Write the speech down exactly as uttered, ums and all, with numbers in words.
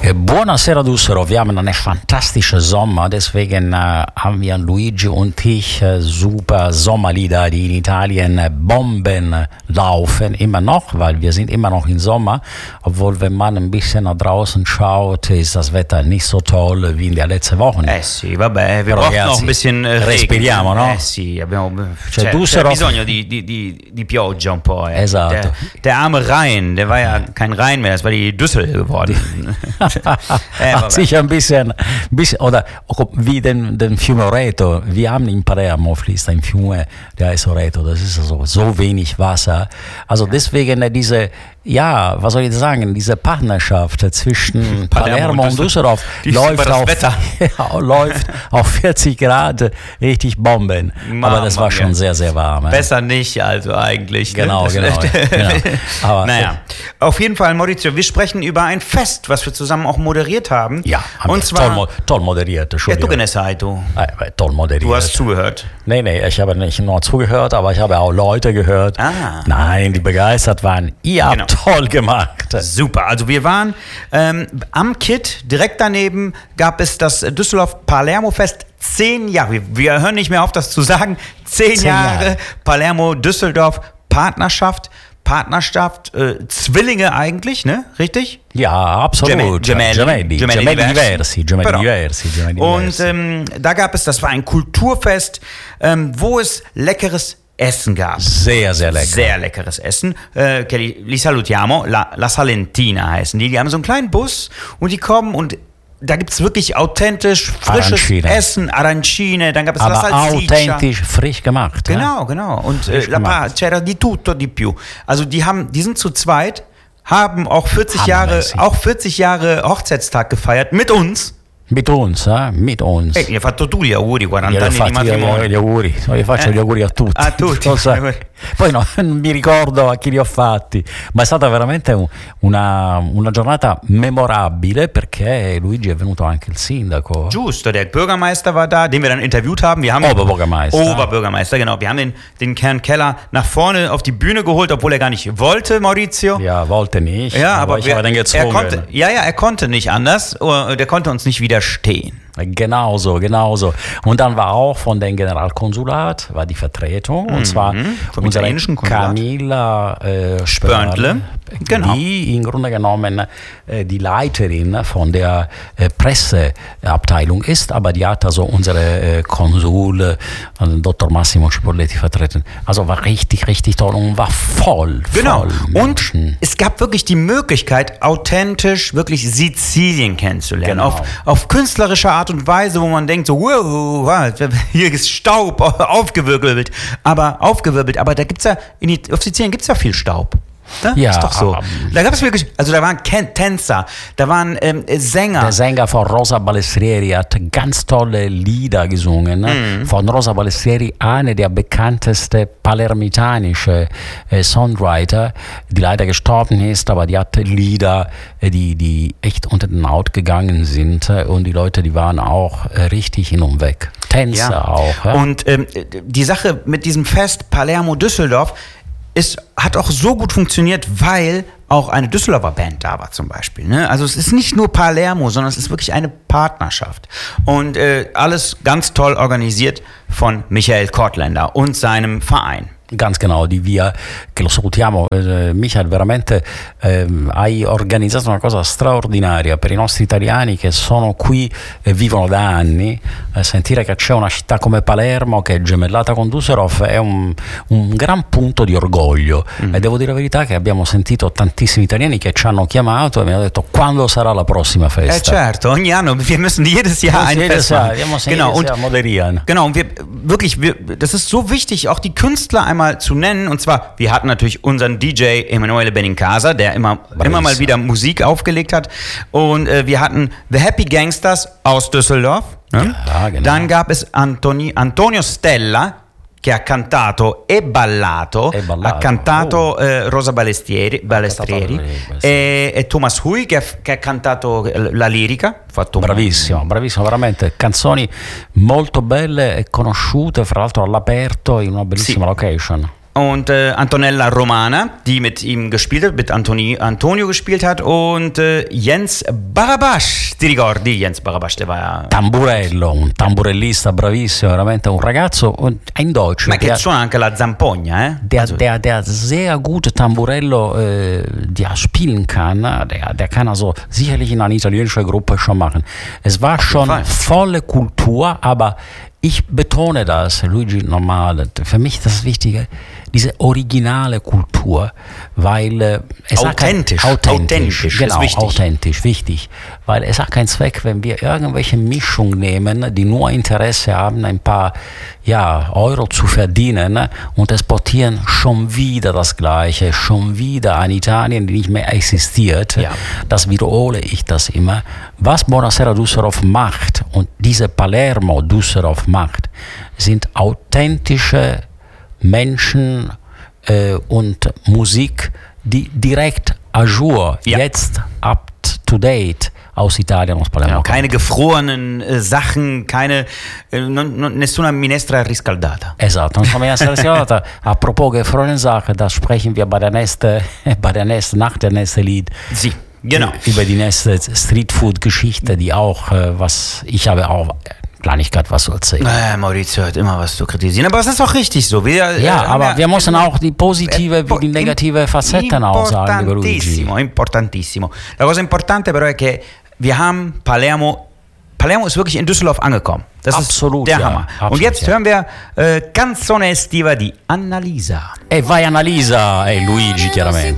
Buonasera Düsseldorf, wir haben einen fantastischen Sommer, deswegen äh, haben wir Luigi und ich äh, super Sommerlieder, die in Italien äh, Bomben laufen, immer noch, weil wir sind immer noch im Sommer, obwohl wenn man ein bisschen nach draußen schaut, ist das Wetter nicht so toll wie in der letzten Woche. Eh sì, vabbè, vi brauchen noch ein bisschen äh, respiriamo, no? Eh sì, abbiamo Cioè, cioè, c'è bisogno di, di, di, di Pioggia un po'. Eh. Esatto. Der, der arme Rhein, der war ja kein Rhein mehr, das war die Düssel geworden. eh, Ach, sicher ein bisschen, bisschen oder wie den, den Fiume Oreto. Wir haben in Palermo fließt ein Fiume, der heißt Oreto. Das ist also so wenig Wasser. Also deswegen diese, ja, was soll ich sagen, diese Partnerschaft zwischen Palermo, Palermo und Düsseldorf läuft auf, ja, läuft auf vierzig Grad richtig Bomben. Mama, aber das war schon sehr, sehr warm. Besser nicht, also eigentlich. Genau, ne? genau. genau. Aber, naja, auf jeden Fall, Maurizio, wir sprechen über ein Fest, was wir zusammen auch moderiert haben. Ja, haben und wir zwar toll, toll moderiert. Ja, du ne sai, du. Äh, toll moderiert. Du hast zugehört. Nee, nee, ich habe nicht nur zugehört, aber ich habe auch Leute gehört. Ah. Nein, die begeistert waren. Ihr habt genau. toll gemacht. Super, also wir waren ähm, am Kitt, direkt daneben gab es das Düsseldorf-Palermo-Fest. Zehn Jahre, wir, wir hören nicht mehr auf, das zu sagen. Zehn, Zehn Jahre, Jahre Palermo-Düsseldorf Partnerschaft. Partnerschaft, äh, Zwillinge eigentlich, ne? Richtig? Ja, absolut. Gemelli, Gemelli, Gemelli, Gemelli diversi, Gemelli diversi, Gemelli diversi. Und ähm, da gab es, das war ein Kulturfest, ähm, wo es leckeres Essen gab. Sehr, sehr lecker. Sehr leckeres Essen. Äh, li, li salutiamo, La, La Salentina heißen die. Die haben so einen kleinen Bus und die kommen und da gibt es wirklich authentisch frisches Arancine. Essen, Arancine, dann gab es Aber La Salsiccia. Authentisch, frisch gemacht. Genau, ja? genau. Und äh, la pa- c'era di tutto di più. Also die haben, die sind zu zweit, haben auch vierzig Jahre, auch vierzig Jahre Hochzeitstag gefeiert mit uns. Mit uns, eh? Mit uns. Eh, gli hai fatto tu gli auguri, quaranta Glielo anni di matrimonio. Io, gli auguri, io faccio eh. gli auguri a tutti. A tutti. Poi no, non mi ricordo a chi li ho fatti, ma è stata veramente un, una, una giornata memorabile perché Luigi è venuto anche il sindaco. Giusto, der Bürgermeister war da, den wir dann interviewt haben. Wir haben Oberbürgermeister. Oberbürgermeister, genau. Wir haben den, den Herrn Keller nach vorne auf die Bühne geholt, obwohl er gar nicht wollte, Maurizio. Ja, wollte nicht. Ja, aber, aber ich wir, habe den gezwungen. Er konnte, ja, ja, er konnte nicht anders. Der konnte uns nicht widerstehen. Genauso, genauso. Und dann war auch von dem Generalkonsulat war die Vertretung, und zwar mhm, vom unsere italienischen Konsulat. Camilla äh, Spörntle, genau. die im Grunde genommen äh, die Leiterin von der äh, Presseabteilung ist, aber die hat also unsere äh, Konsul, äh, Doktor Massimo Cipolletti, vertreten. Also war richtig, richtig toll und war voll, genau. voll Und es gab wirklich die Möglichkeit, authentisch wirklich Sizilien kennenzulernen. Genau. Auf, auf künstlerische Art und Weise, wo man denkt so, wow, hier ist Staub aufgewirbelt, aber aufgewirbelt, aber da gibt's ja, in, auf Sizilien gibt's ja viel Staub. Ne? Ja, ist doch so. Da gab es wirklich, also da waren Tänzer, da waren ähm, Sänger. Der Sänger von Rosa Balestrieri hat ganz tolle Lieder gesungen. Ne? Mm. Von Rosa Balestrieri, eine der bekanntesten palermitanischen äh, Songwriter, die leider gestorben ist, aber die hatte Lieder, die, die echt unter den Haut gegangen sind, und die Leute, die waren auch äh, richtig hin und weg. Tänzer ja. auch. Ja? Und ähm, die Sache mit diesem Fest Palermo-Düsseldorf, es hat auch so gut funktioniert, weil auch eine Düsseldorfer Band da war zum Beispiel. Ne? Also es ist nicht nur Palermo, sondern es ist wirklich eine Partnerschaft. Und äh, alles ganz toll organisiert von Michael Kortländer und seinem Verein. Ganz genau, di via, che lo salutiamo, eh, Michael, veramente eh, hai organizzato una cosa straordinaria per i nostri italiani che sono qui e vivono da anni. Eh, sentire che c'è una città come Palermo che è gemellata con Düsseldorf è un, un gran punto di orgoglio. Mm. E devo dire la verità che abbiamo sentito tantissimi italiani che ci hanno chiamato e mi hanno detto quando sarà la prossima festa. Eh certo, ogni anno, wir müssen jedes Jahr ein Fest machen. Wir müssen genau, jedes Jahr moderieren. Genau, und wir, wirklich, wir, das ist so wichtig, auch die Künstler einmal zu nennen, und zwar, wir hatten natürlich unseren D J Emanuele Benincasa, der immer, immer mal wieder Musik aufgelegt hat, und äh, wir hatten The Happy Gangsters aus Düsseldorf, ne? Ja, genau. Dann gab es Antoni, Antonio Stella, che ha cantato e ballato, e ballato. ha cantato oh. eh, Rosa Balestrieri, Balestrieri e, e Thomas Hui che ha, che ha cantato la lirica. Fatto bravissimo, un... bravissimo, veramente canzoni molto belle e conosciute, fra l'altro all'aperto in una bellissima sì. location. und äh, Antonella Romana, die mit ihm gespielt hat, mit Antoni, Antonio gespielt hat und äh, Jens Barabas, ti ricordi Jens Barabas, der war ja... Tamburello, un tamburellista bravissimo, veramente un ragazzo in Deutsch. Ma che suona anche la zampogna, eh? Der, Also, der, der sehr gute Tamburello äh, der spielen kann, der, der kann also sicherlich in einer italienischen Gruppe schon machen. Es war schon volle Kultur, aber ich betone das, Luigi, nochmal, für mich das Wichtige, diese originale Kultur, weil äh, es authentisch, hat kein, authentisch, authentisch genau, ist wichtig. authentisch, wichtig, weil es hat keinen Zweck, wenn wir irgendwelche Mischungen nehmen, die nur Interesse haben, ein paar ja, Euro zu verdienen und exportieren schon wieder das Gleiche, schon wieder an Italien, die nicht mehr existiert. Ja. Das wiederhole ich das immer. Was Buonasera Düsseldorf macht und diese Palermo Düsseldorf macht, sind authentische Menschen äh, und Musik, die direkt à jour, ja. jetzt up to date aus Italien, aus Palermo. Ja, keine gefrorenen äh, Sachen, keine äh, non, non, nessuna minestra riscaldata. Esatto, non sono mai riscaldata. Apropos gefrorene Sachen, das sprechen wir bei der nächsten, bei der nächsten Nacht, der nächste Lied. Sie, genau. Über die nächste Streetfood-Geschichte, die auch, äh, was ich habe auch Kleinigkeit was zu erzählen. Äh, Maurizio hat immer was zu kritisieren, aber es ist auch richtig so. Wir, ja, äh, aber wir, wir müssen auch die positive wie die negative Facetten auch sagen über Luigi. Importantissimo, importantissimo. La cosa importante però è che wir haben Palermo, Palermo ist wirklich in Düsseldorf angekommen. Das Absolut, ist der ja. Hammer. Absolut, und jetzt ja. hören wir äh, Canzone estiva di Annalisa. E vai Annalisa e Luigi chiaramente.